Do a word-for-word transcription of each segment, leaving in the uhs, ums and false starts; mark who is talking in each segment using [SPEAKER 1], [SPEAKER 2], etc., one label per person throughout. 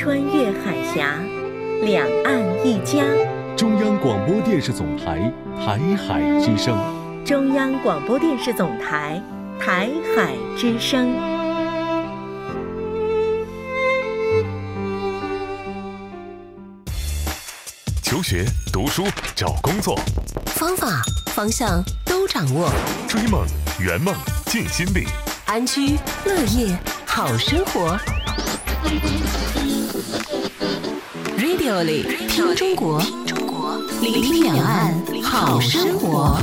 [SPEAKER 1] 穿越海峡，两岸一家。
[SPEAKER 2] 中央广播电视总台台海之声。
[SPEAKER 1] 中央广播电视总台台海之声。
[SPEAKER 3] 求学、读书、找工作，
[SPEAKER 4] 方法、方向都掌握。
[SPEAKER 3] 追梦、圆梦、尽心力，
[SPEAKER 4] 安居乐业好生活。Radio 里听中国，聆听两岸好生活。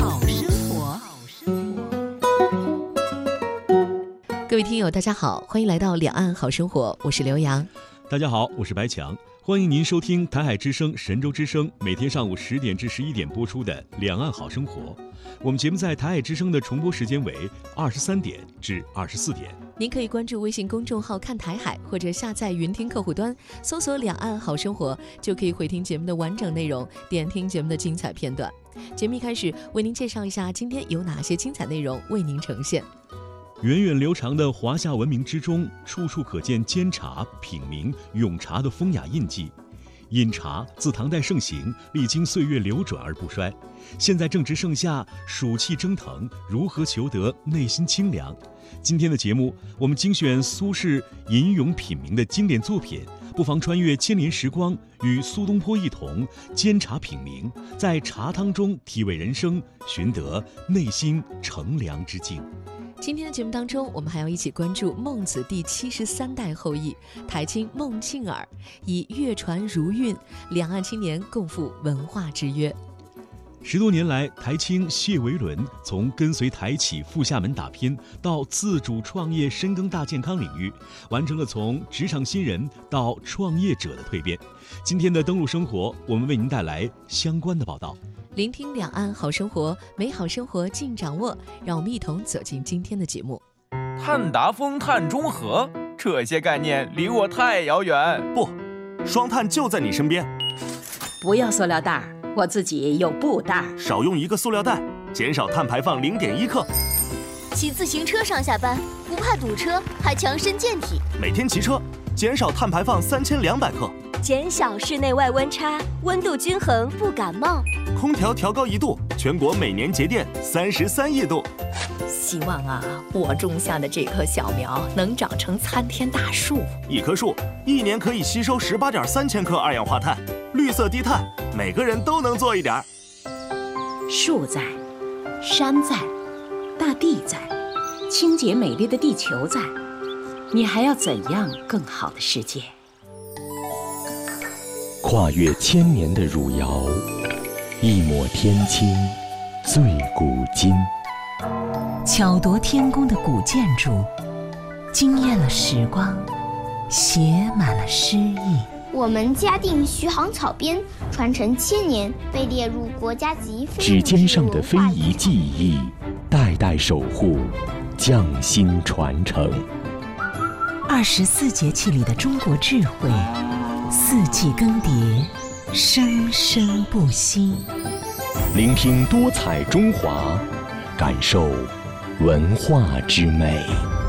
[SPEAKER 5] 各位听友大家好，欢迎来到两岸好生活，我是刘洋。
[SPEAKER 2] 大家好，我是白强，欢迎您收听台海之声、神州之声每天上午十点至十一点播出的两岸好生活。我们节目在台海之声的重播时间为二十三点至二十四点。
[SPEAKER 5] 您可以关注微信公众号看台海，或者下载云听客户端，搜索两岸好生活，就可以回听节目的完整内容，点听节目的精彩片段。节目一开始为您介绍一下今天有哪些精彩内容为您呈现。
[SPEAKER 2] 源远流长的华夏文明之中，处处可见煎茶、品茗、咏茶的风雅印记。饮茶自唐代盛行，历经岁月流转而不衰。现在正值盛夏，暑气蒸腾，如何求得内心清凉？今天的节目，我们精选苏轼吟咏品茗的经典作品，不妨穿越千年时光，与苏东坡一同煎茶品茗，在茶汤中体味人生，寻得内心乘凉之境。
[SPEAKER 5] 今天的节目当中，我们还要一起关注孟子第七十三代后裔台青孟庆尔，以乐传儒韵，两岸青年共赴文化之约。
[SPEAKER 2] 十多年来，台青谢维伦从跟随台企赴厦门打拼，到自主创业深耕大健康领域，完成了从职场新人到创业者的蜕变。今天的登陆生活，我们为您带来相关的报道。
[SPEAKER 5] 聆听两岸好生活，美好生活尽掌握。让我们一同走进今天的节目。
[SPEAKER 6] 碳达峰、碳中和，这些概念离我太遥远。
[SPEAKER 7] 不，双碳就在你身边。
[SPEAKER 8] 不要塑料袋，我自己有布袋。
[SPEAKER 7] 少用一个塑料袋，减少碳排放零点一克。
[SPEAKER 9] 骑自行车上下班，不怕堵车，还强身健体。
[SPEAKER 7] 每天骑车，减少碳排放三千两百克。
[SPEAKER 9] 减小室内外温差，温度均衡不感冒。
[SPEAKER 7] 空调调高一度，全国每年节电三十三亿度。
[SPEAKER 8] 希望啊，我种下的这棵小苗能长成参天大树。
[SPEAKER 7] 一棵树一年可以吸收十八点三千克二氧化碳，绿色低碳，每个人都能做一点。
[SPEAKER 8] 树在，山在，大地在，清洁美丽的地球在，你还要怎样更好的世界？
[SPEAKER 10] 跨越千年的汝窑，一抹天青最古今。
[SPEAKER 4] 巧夺天工的古建筑，惊艳了时光，写满了诗意。
[SPEAKER 11] 我们嘉定徐杭草编传承千年，被列入国家级非
[SPEAKER 10] 指尖上的非遗技艺，代代守护，匠心传承。
[SPEAKER 4] 二十四节气里的中国智慧，四季更迭，生生不息。
[SPEAKER 10] 聆听多彩中华，感受文化之美。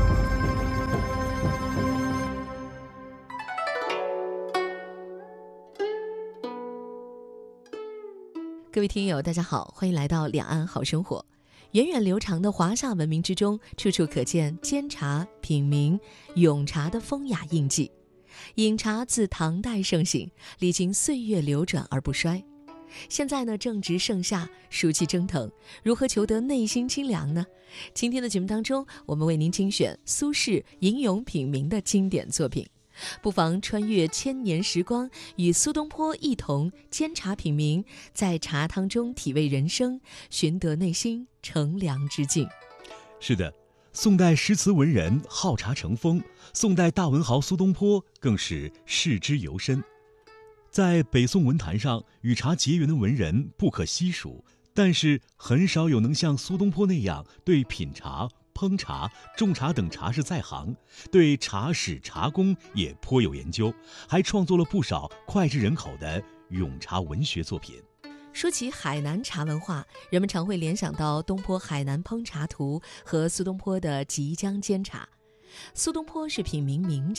[SPEAKER 5] 各位听友大家好，欢迎来到两岸好生活。源远流长的华夏文明之中，处处可见煎茶、品茗、咏茶的风雅印记。饮茶自唐代盛行，历经岁月流转而不衰。现在呢，正值盛夏，暑气蒸腾，如何求得内心清凉呢？今天的节目当中，我们为您精选苏轼吟咏品茗的经典作品，不妨穿越千年时光，与苏东坡一同煎茶品茗，在茶汤中体味人生，寻得内心乘凉之境。
[SPEAKER 2] 是的，宋代诗词文人好茶成风，宋代大文豪苏东坡更是视之尤深。在北宋文坛上，与茶结缘的文人不可悉数，但是很少有能像苏东坡那样对品茶、烹茶、种茶等茶事在行，对茶史茶工也颇有研究，还创作了不少脍炙人口的咏茶文学作品。
[SPEAKER 5] 说起海南茶文化，人们常会联想到东坡《海南烹茶图》和苏东坡的《即江煎茶》。苏东坡是品茗名家，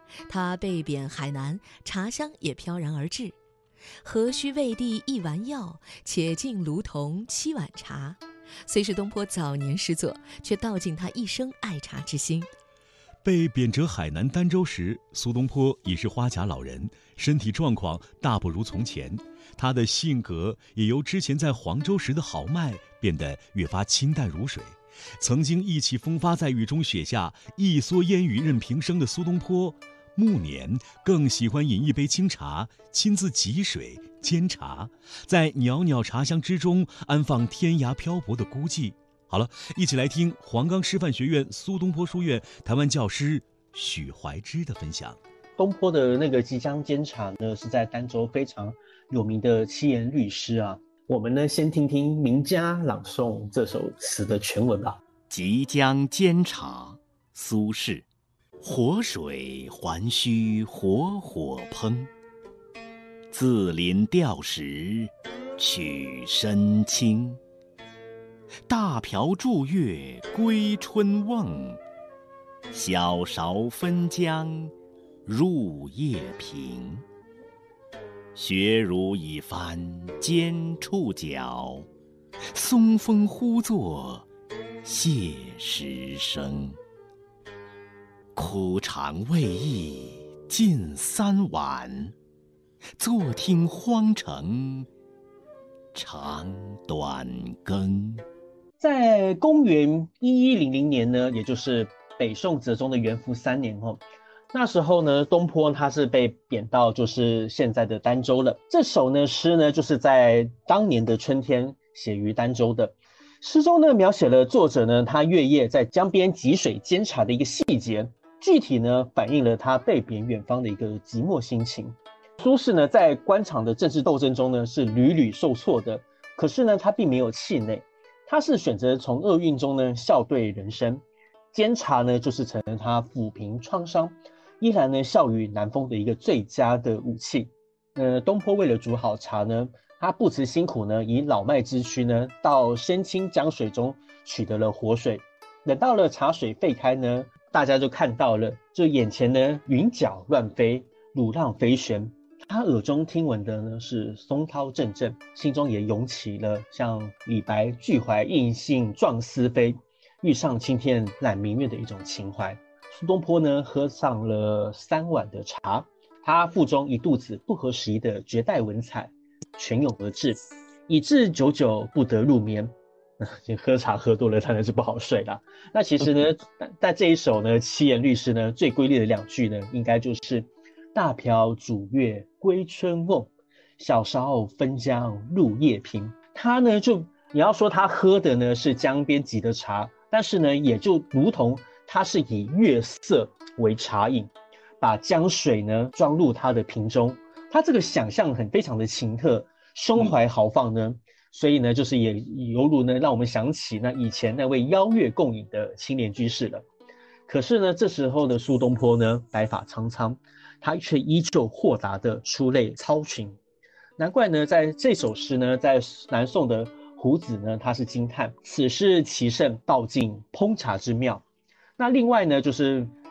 [SPEAKER 5] 他被贬海南，茶香也飘然而至。何须为帝一丸药，且敬卢同七碗茶。虽是东坡早年诗作，却道尽他一生爱茶之心。
[SPEAKER 2] 被贬谪海南儋州时，苏东坡已是花甲老人，身体状况大不如从前。他的性格也由之前在黄州时的豪迈变得越发清淡如水。曾经意气风发，在雨中雪下一蓑烟雨任平生的苏东坡，暮年更喜欢饮一杯清茶，亲自汲水煎茶，在袅袅茶香之中安放天涯漂泊的孤寂。好了，一起来听黄冈师范学院苏东坡书院台湾教师许怀之的分享。
[SPEAKER 12] 东坡的那个即将煎茶呢，是在儋州非常有名的七言律诗啊。我们呢，先听听名家朗诵这首词的全文吧。
[SPEAKER 13] 即将煎茶，苏轼。活水还须活火烹，自临钓时取身轻。大瓢祝月归春瓮，小勺分浆入夜平。学儒已翻煎触角，松风忽作谢时声。枯肠未易尽三碗，坐听荒城长短更。
[SPEAKER 12] 在公元一一零零年呢，也就是北宋哲宗的元符三年后，那时候呢，东坡他是被贬到就是现在的儋州了。这首呢诗呢，就是在当年的春天写于儋州的。诗中呢描写了作者呢他月夜在江边汲水煎茶的一个细节，具体呢反映了他被贬远方的一个寂寞心情。苏轼呢在官场的政治斗争中呢是屡屡受挫的，可是呢他并没有气馁，他是选择从厄运中呢笑对人生。煎茶呢就是成了他抚平创伤，依然呢笑语南风的一个最佳的武器。呃，东坡为了煮好茶呢，他不辞辛苦呢，以老迈之躯呢，到深清江水中取得了活水。等到了茶水沸开呢，大家就看到了，就眼前呢云脚乱飞，乳浪飞旋。他耳中听闻的呢是松涛阵阵，心中也涌起了像李白俱怀逸兴壮思飞，欲上青天揽明月的一种情怀。苏东坡呢喝上了三碗的茶，他腹中一肚子不合时宜的绝代文采泉涌而至，以致久久不得入眠。喝茶喝多了当然是不好睡啦。那其实呢但这一首呢七言律诗呢最瑰丽的两句呢，应该就是大瓢煮月归春瓮，小勺分浆入夜平。他呢就你要说他喝的呢是江边沏的茶，但是呢也就如同他是以月色为茶饮，把江水呢装入他的瓶中。他这个想象很非常的奇特，胸怀豪放呢、嗯、所以呢就是也犹如呢让我们想起那以前那位邀月共饮的青年居士了。可是呢这时候的苏东坡呢白发苍苍，他却依旧豁达的出类操群。难怪呢在这首诗呢，在南宋的胡子呢他是惊叹此诗其胜，道尽烹茶之妙。那另外呢就是